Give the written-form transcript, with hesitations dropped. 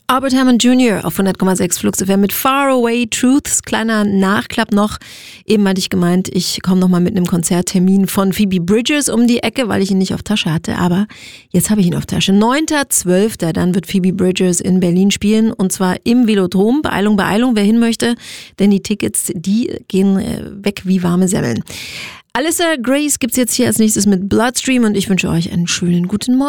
Albert Hammond Jr. auf 100,6 Flux FM mit Faraway Truths. Kleiner Nachklapp noch. Eben hatte ich gemeint, ich komme nochmal mit einem Konzerttermin von Phoebe Bridgers um die Ecke, weil ich ihn nicht auf Tasche hatte. Aber jetzt habe ich ihn auf Tasche. 9.12. Dann wird Phoebe Bridgers in Berlin spielen. Und zwar im Velodrom. Beeilung, Beeilung, wer hin möchte. Denn die Tickets, die gehen weg wie warme Semmeln. Alyssa Grace gibt's jetzt hier als nächstes mit Bloodstream. Und ich wünsche euch einen schönen guten Morgen.